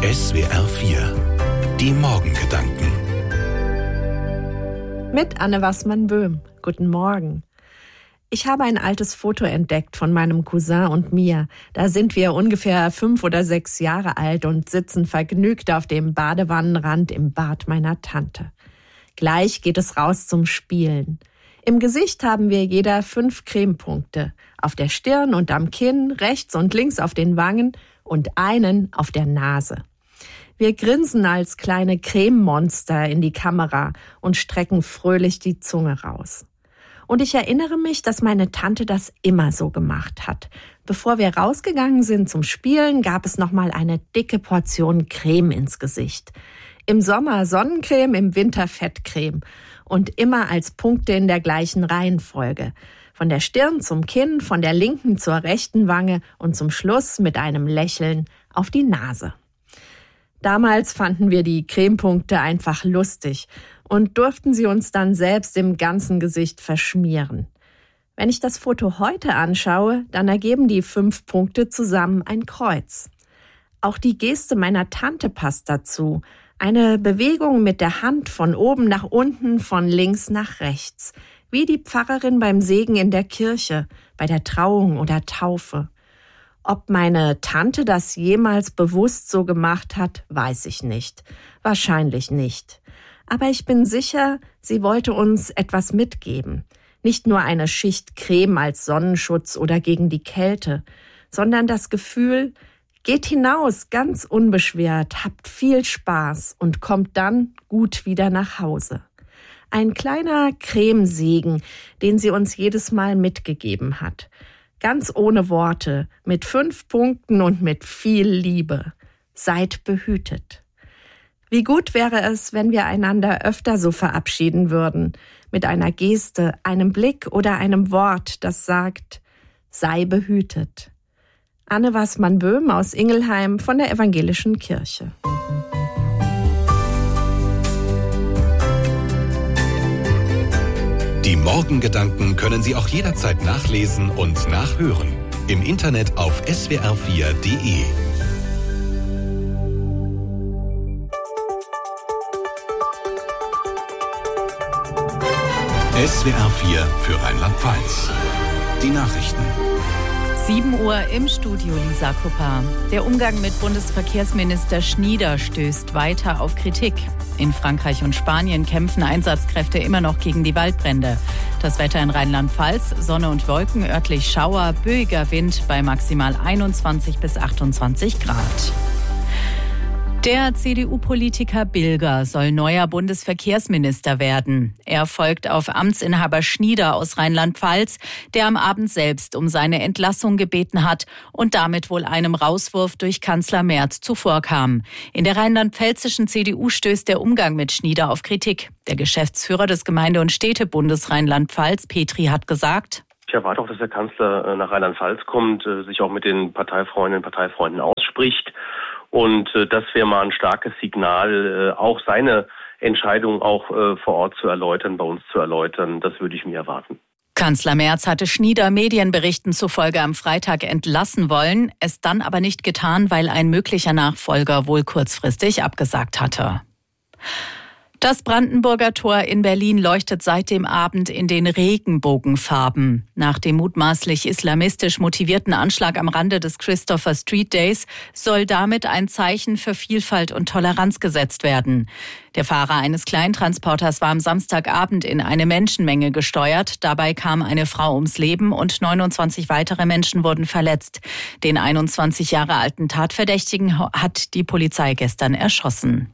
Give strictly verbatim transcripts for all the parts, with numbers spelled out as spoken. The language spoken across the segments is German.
S W R vier. Die Morgengedanken. Mit Anne Wassmann-Böhm. Guten Morgen. Ich habe ein altes Foto entdeckt von meinem Cousin und mir. Da sind wir ungefähr fünf oder sechs Jahre alt und sitzen vergnügt auf dem Badewannenrand im Bad meiner Tante. Gleich geht es raus zum Spielen. Im Gesicht haben wir jeder fünf Cremepunkte. Auf der Stirn und am Kinn, rechts und links auf den Wangen und einen auf der Nase. Wir grinsen als kleine Crememonster in die Kamera und strecken fröhlich die Zunge raus. Und ich erinnere mich, dass meine Tante das immer so gemacht hat. Bevor wir rausgegangen sind zum Spielen, gab es nochmal eine dicke Portion Creme ins Gesicht. Im Sommer Sonnencreme, im Winter Fettcreme. Und immer als Punkte in der gleichen Reihenfolge. Von der Stirn zum Kinn, von der linken zur rechten Wange und zum Schluss mit einem Lächeln auf die Nase. Damals fanden wir die Cremepunkte einfach lustig und durften sie uns dann selbst im ganzen Gesicht verschmieren. Wenn ich das Foto heute anschaue, dann ergeben die fünf Punkte zusammen ein Kreuz. Auch die Geste meiner Tante passt dazu. Eine Bewegung mit der Hand von oben nach unten, von links nach rechts. Wie die Pfarrerin beim Segen in der Kirche, bei der Trauung oder Taufe. Ob meine Tante das jemals bewusst so gemacht hat, weiß ich nicht. Wahrscheinlich nicht. Aber ich bin sicher, sie wollte uns etwas mitgeben. Nicht nur eine Schicht Creme als Sonnenschutz oder gegen die Kälte, sondern das Gefühl, geht hinaus, ganz unbeschwert, habt viel Spaß und kommt dann gut wieder nach Hause. Ein kleiner Cremesegen, den sie uns jedes Mal mitgegeben hat. Ganz ohne Worte, mit fünf Punkten und mit viel Liebe. Seid behütet. Wie gut wäre es, wenn wir einander öfter so verabschieden würden, mit einer Geste, einem Blick oder einem Wort, das sagt, sei behütet. Anne Wassmann-Böhm aus Ingelheim von der Evangelischen Kirche. Die Morgengedanken können Sie auch jederzeit nachlesen und nachhören. Im Internet auf S W R vier Punkt de. S W R vier für Rheinland-Pfalz. Die Nachrichten. sieben Uhr im Studio, Lisa Kupper. Der Umgang mit Bundesverkehrsminister Schnieder stößt weiter auf Kritik. In Frankreich und Spanien kämpfen Einsatzkräfte immer noch gegen die Waldbrände. Das Wetter in Rheinland-Pfalz, Sonne und Wolken, örtlich Schauer, böiger Wind bei maximal einundzwanzig bis achtundzwanzig Grad. Der C D U-Politiker Bilger soll neuer Bundesverkehrsminister werden. Er folgt auf Amtsinhaber Schnieder aus Rheinland-Pfalz, der am Abend selbst um seine Entlassung gebeten hat und damit wohl einem Rauswurf durch Kanzler Merz zuvorkam. In der rheinland-pfälzischen C D U stößt der Umgang mit Schnieder auf Kritik. Der Geschäftsführer des Gemeinde- und Städtebundes Rheinland-Pfalz, Petri, hat gesagt: Ich erwarte auch, dass der Kanzler nach Rheinland-Pfalz kommt, sich auch mit den Parteifreundinnen und Parteifreunden ausspricht. Und äh, das wäre mal ein starkes Signal, äh, auch seine Entscheidung auch äh, vor Ort zu erläutern, bei uns zu erläutern. Das würde ich mir erwarten. Kanzler Merz hatte Schnieder Medienberichten zufolge am Freitag entlassen wollen, es dann aber nicht getan, weil ein möglicher Nachfolger wohl kurzfristig abgesagt hatte. Das Brandenburger Tor in Berlin leuchtet seit dem Abend in den Regenbogenfarben. Nach dem mutmaßlich islamistisch motivierten Anschlag am Rande des Christopher Street Days soll damit ein Zeichen für Vielfalt und Toleranz gesetzt werden. Der Fahrer eines Kleintransporters war am Samstagabend in eine Menschenmenge gesteuert. Dabei kam eine Frau ums Leben und neunundzwanzig weitere Menschen wurden verletzt. Den einundzwanzig Jahre alten Tatverdächtigen hat die Polizei gestern erschossen.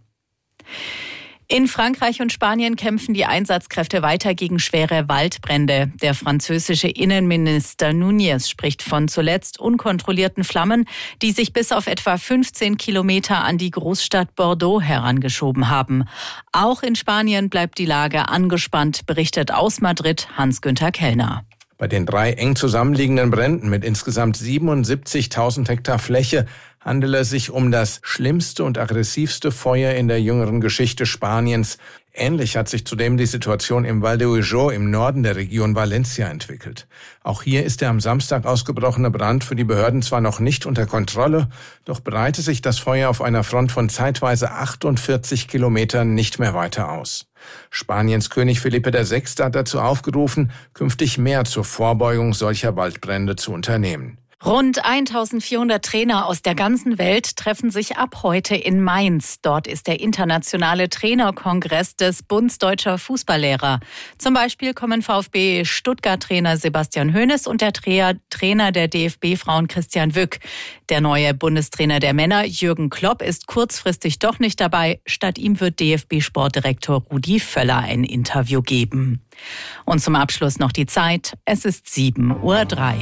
In Frankreich und Spanien kämpfen die Einsatzkräfte weiter gegen schwere Waldbrände. Der französische Innenminister Núñez spricht von zuletzt unkontrollierten Flammen, die sich bis auf etwa fünfzehn Kilometer an die Großstadt Bordeaux herangeschoben haben. Auch in Spanien bleibt die Lage angespannt, berichtet aus Madrid Hans-Günther Kellner. Bei den drei eng zusammenliegenden Bränden mit insgesamt siebenundsiebzigtausend Hektar Fläche handele es sich um das schlimmste und aggressivste Feuer in der jüngeren Geschichte Spaniens. Ähnlich hat sich zudem die Situation im Val de Ujo im Norden der Region Valencia entwickelt. Auch hier ist der am Samstag ausgebrochene Brand für die Behörden zwar noch nicht unter Kontrolle, doch breite sich das Feuer auf einer Front von zeitweise achtundvierzig Kilometern nicht mehr weiter aus. Spaniens König Felipe der Sechste hat dazu aufgerufen, künftig mehr zur Vorbeugung solcher Waldbrände zu unternehmen. Rund eintausendvierhundert Trainer aus der ganzen Welt treffen sich ab heute in Mainz. Dort ist der internationale Trainerkongress des Bundes Deutscher Fußballlehrer. Zum Beispiel kommen VfB Stuttgart-Trainer Sebastian Hoeneß und der Trainer der D F B-Frauen Christian Wück. Der neue Bundestrainer der Männer Jürgen Klopp ist kurzfristig doch nicht dabei. Statt ihm wird D F B-Sportdirektor Rudi Völler ein Interview geben. Und zum Abschluss noch die Zeit. Es ist sieben Uhr drei.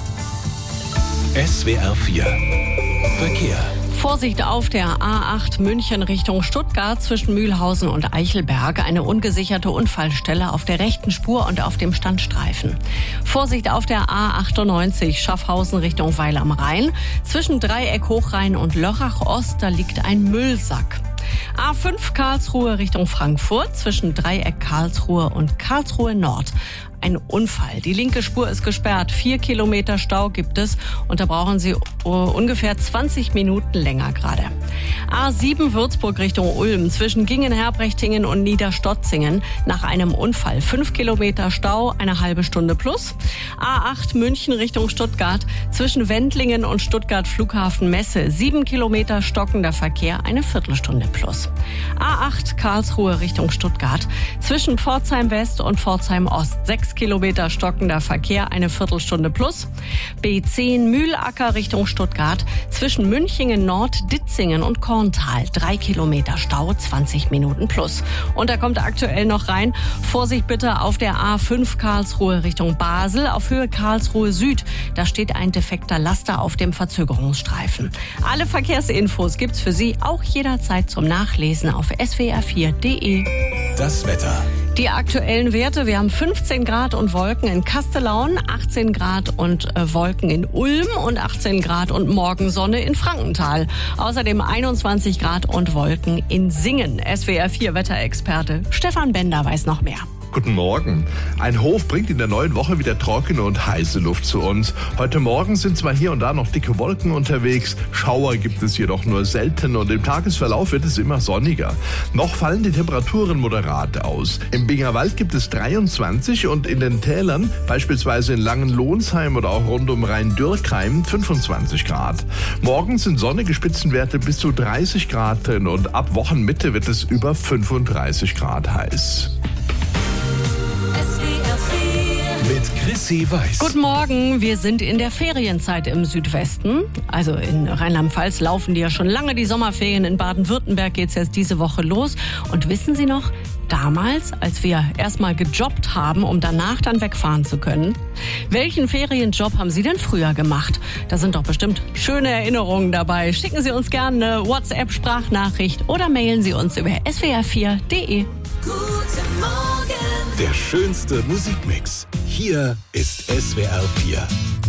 S W R vier Verkehr. Vorsicht auf der A acht München Richtung Stuttgart zwischen Mühlhausen und Eichelberg. Eine ungesicherte Unfallstelle auf der rechten Spur und auf dem Standstreifen. Vorsicht auf der A achtundneunzig Schaffhausen Richtung Weil am Rhein. Zwischen Dreieck Hochrhein und Lörrach Ost, da liegt ein Müllsack. A fünf Karlsruhe Richtung Frankfurt zwischen Dreieck Karlsruhe und Karlsruhe Nord. Ein Unfall. Die linke Spur ist gesperrt. Vier Kilometer Stau gibt es und da brauchen Sie ungefähr zwanzig Minuten länger gerade. A sieben Würzburg Richtung Ulm zwischen Gingen-Herbrechtingen und Niederstotzingen nach einem Unfall. Fünf Kilometer Stau, eine halbe Stunde plus. A acht München Richtung Stuttgart zwischen Wendlingen und Stuttgart Flughafen Messe. Sieben Kilometer stockender Verkehr, eine Viertelstunde plus. A acht Karlsruhe Richtung Stuttgart zwischen Pforzheim West und Pforzheim Ost. Sechs Kilometer stockender Verkehr, eine Viertelstunde plus. B zehn Mühlacker Richtung Stuttgart zwischen Münchingen Nord, Ditzingen und Korntal. Drei Kilometer Stau, zwanzig Minuten plus. Und da kommt aktuell noch rein, Vorsicht bitte auf der A fünf Karlsruhe Richtung Basel auf Höhe Karlsruhe Süd. Da steht ein defekter Laster auf dem Verzögerungsstreifen. Alle Verkehrsinfos gibt's für Sie auch jederzeit zum Nachlesen auf S W R vier Punkt de. Das Wetter. Die aktuellen Werte, wir haben fünfzehn Grad und Wolken in Kastellaun, achtzehn Grad und äh, Wolken in Ulm und achtzehn Grad und Morgensonne in Frankenthal. Außerdem einundzwanzig Grad und Wolken in Singen. S W R vier Wetterexperte Stefan Bender weiß noch mehr. Guten Morgen. Ein Hoch bringt in der neuen Woche wieder trockene und heiße Luft zu uns. Heute Morgen sind zwar hier und da noch dicke Wolken unterwegs, Schauer gibt es jedoch nur selten und im Tagesverlauf wird es immer sonniger. Noch fallen die Temperaturen moderat aus. Im Bingerwald gibt es dreiundzwanzig und in den Tälern, beispielsweise in Langenlohnsheim oder auch rund um Rhein-Dürkheim, fünfundzwanzig Grad. Morgen sind sonnige Spitzenwerte bis zu dreißig Grad drin und ab Wochenmitte wird es über fünfunddreißig Grad heiß. Mit Chrissy Weiß. Guten Morgen, wir sind in der Ferienzeit im Südwesten. Also in Rheinland-Pfalz laufen die ja schon lange die Sommerferien. In Baden-Württemberg geht's jetzt diese Woche los. Und wissen Sie noch, damals, als wir erstmal gejobbt haben, um danach dann wegfahren zu können? Welchen Ferienjob haben Sie denn früher gemacht? Da sind doch bestimmt schöne Erinnerungen dabei. Schicken Sie uns gerne eine WhatsApp-Sprachnachricht oder mailen Sie uns über S W R vier Punkt de. Guten Morgen. Der schönste Musikmix. Hier ist S W R vier.